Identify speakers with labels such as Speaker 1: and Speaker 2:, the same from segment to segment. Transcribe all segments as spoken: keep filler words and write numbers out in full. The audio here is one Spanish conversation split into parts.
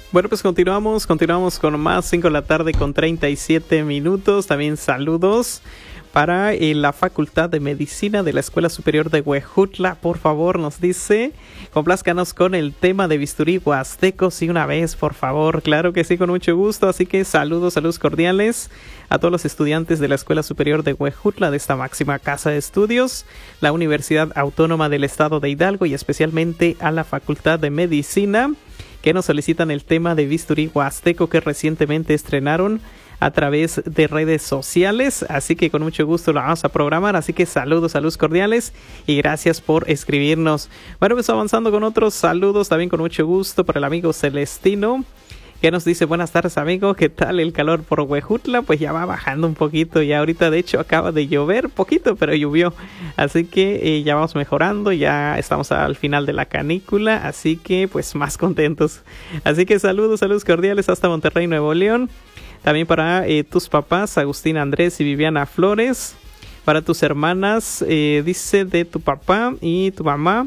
Speaker 1: Bueno, pues continuamos, continuamos con más, cinco de la tarde con treinta y siete minutos. También saludos para eh, la Facultad de Medicina de la Escuela Superior de Huejutla. Por favor, nos dice, complázcanos con el tema de bisturí huasteco, sí, una vez, por favor. Claro que sí, con mucho gusto. Así que saludos, saludos cordiales a todos los estudiantes de la Escuela Superior de Huejutla, de esta máxima casa de estudios, la Universidad Autónoma del Estado de Hidalgo, y especialmente a la Facultad de Medicina, que nos solicitan el tema de bisturí huasteco que recientemente estrenaron a través de redes sociales. Así que con mucho gusto lo vamos a programar. Así que saludos, saludos cordiales y gracias por escribirnos. Bueno, pues avanzando con otros saludos también con mucho gusto para el amigo Celestino, que nos dice: buenas tardes, amigo, ¿qué tal el calor por Huejutla? Pues ya va bajando un poquito, ya ahorita de hecho acaba de llover poquito, pero llovió, así que eh, ya vamos mejorando, ya estamos al final de la canícula, así que pues más contentos. Así que saludos, saludos cordiales hasta Monterrey, Nuevo León. También para eh, tus papás, Agustín Andrés y Viviana Flores. Para tus hermanas, eh, dice de tu papá y tu mamá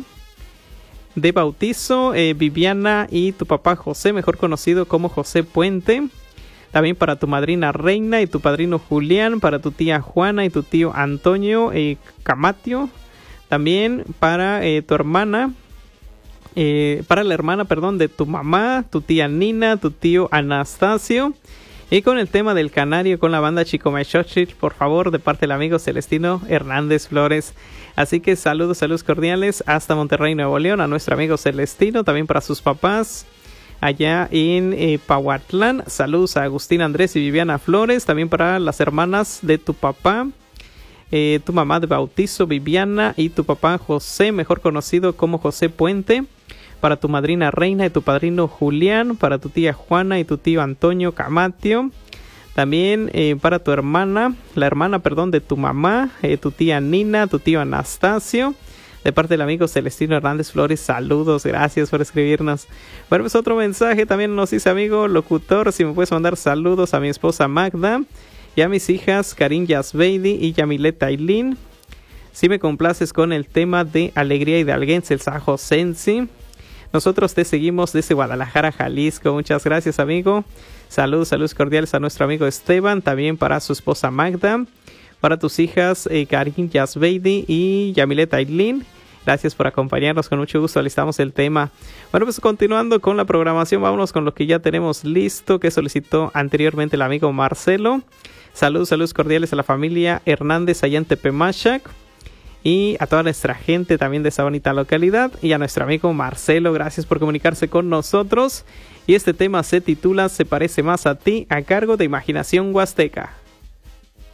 Speaker 1: de bautizo, eh, Viviana y tu papá José, mejor conocido como José Puente. También para tu madrina Reina y tu padrino Julián, para tu tía Juana y tu tío Antonio eh, Camatio. También para eh, tu hermana, eh, para la hermana, perdón, de tu mamá, tu tía Nina, tu tío Anastasio. Y con el tema del canario con la banda Chicomechochil, por favor, de parte del amigo Celestino Hernández Flores. Así que saludos, saludos cordiales hasta Monterrey, Nuevo León, a nuestro amigo Celestino, también para sus papás allá en eh, Pahuatlán. Saludos a Agustín Andrés y Viviana Flores, también para las hermanas de tu papá, eh, tu mamá de bautizo Viviana y tu papá José, mejor conocido como José Puente. Para tu madrina Reina y tu padrino Julián, para tu tía Juana y tu tío Antonio Camatio. También eh, para tu hermana, la hermana, perdón, de tu mamá, eh, tu tía Nina, tu tío Anastasio. De parte del amigo Celestino Hernández Flores, saludos, gracias por escribirnos. Bueno, pues otro mensaje también nos dice, amigo locutor, si me puedes mandar saludos a mi esposa Magda y a mis hijas Karin Yasbeidi y Yamilet Ailín. Si me complaces con el tema de Alegría Hidalguense, el Sajo Sensi. Nosotros te seguimos desde Guadalajara, Jalisco. Muchas gracias, amigo. Saludos, saludos cordiales a nuestro amigo Esteban. También para su esposa Magda. Para tus hijas eh, Karin Yasbeidi y Yamilet Ailín. Gracias por acompañarnos. Con mucho gusto alistamos el tema. Bueno, pues continuando con la programación, vámonos con lo que ya tenemos listo, que solicitó anteriormente el amigo Marcelo. Saludos, saludos cordiales a la familia Hernández allá en Tepemachac. Y a toda nuestra gente también de esa bonita localidad. Y a nuestro amigo Marcelo, gracias por comunicarse con nosotros. Y este tema se titula Se parece más a ti, a cargo de Imaginación Huasteca.